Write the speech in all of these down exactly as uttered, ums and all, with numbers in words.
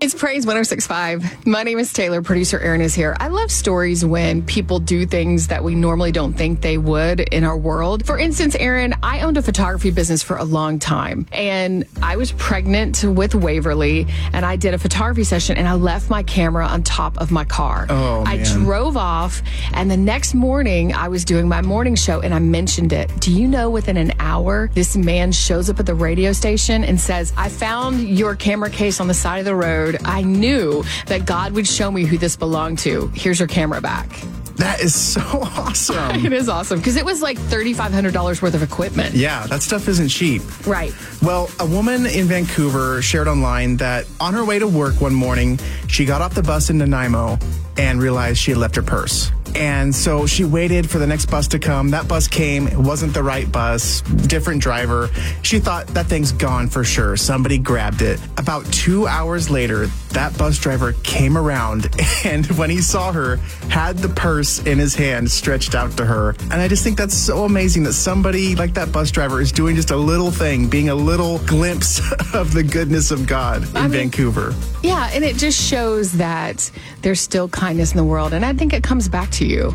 It's Praise one oh six point five. My name is Taylor. Producer Aaron is here. I love stories when people do things that we normally don't think they would in our world. For instance, Aaron, I owned a photography business for a long time, and I was pregnant with Waverly, and I did a photography session, and I left my camera on top of my car. Oh, I man. drove off, and the next morning, I was doing my morning show, and I mentioned it. Do you know within an hour, this man shows up at the radio station and says, I found your camera case on the side of the road. I knew that God would show me who this belonged to. Here's your camera back. That is so awesome. It is awesome because it was like thirty-five hundred dollars worth of equipment. Yeah, that stuff isn't cheap. Right. Well, a woman in Vancouver shared online that on her way to work one morning, she got off the bus in Nanaimo and realized she had left her purse. And so she waited for the next bus to come. That bus came. It wasn't the right bus. Different driver. She thought that thing's gone for sure. Somebody grabbed it. About two hours later, that bus driver came around and when he saw her, had the purse in his hand stretched out to her. And I just think that's so amazing that somebody like that bus driver is doing just a little thing, being a little glimpse of the goodness of God in I mean, Vancouver. Yeah, and it just shows that there's still kindness in the world. And I think it comes back to you.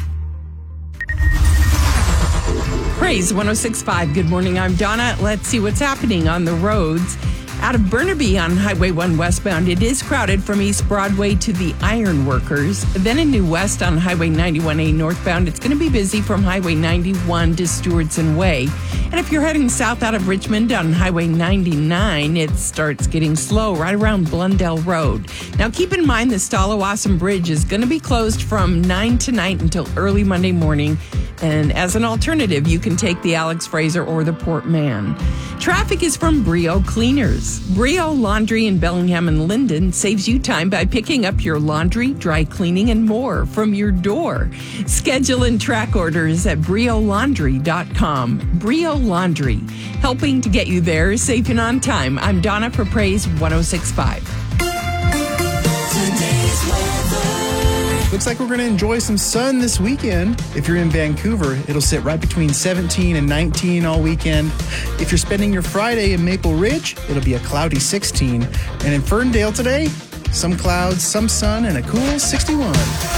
Praise one oh six point five. Good morning. I'm Donna. Let's see what's happening on the roads. Out of Burnaby on Highway one westbound, it is crowded from East Broadway to the Iron Workers. Then in New West on Highway ninety-one A northbound, it's going to be busy from Highway ninety-one to Stewardson Way. And if you're heading south out of Richmond on Highway ninety-nine, it starts getting slow right around Blundell Road. Now keep in mind the Stallawasam Bridge is going to be closed from nine tonight until early Monday morning. And as an alternative, you can take the Alex Fraser or the Port Mann. Traffic is from Brio Cleaners. Brio Laundry in Bellingham and Linden saves you time by picking up your laundry, dry cleaning, and more from your door. Schedule and track orders at brio laundry dot com. Brio Laundry, helping to get you there safe and on time. I'm Donna for Praise one oh six point five. Today's weather. Looks like we're going to enjoy some sun this weekend. If you're in Vancouver, it'll sit right between seventeen and nineteen all weekend. If you're spending your Friday in Maple Ridge, it'll be a cloudy sixteen. And in Ferndale today, some clouds, some sun, and a cool sixty-one.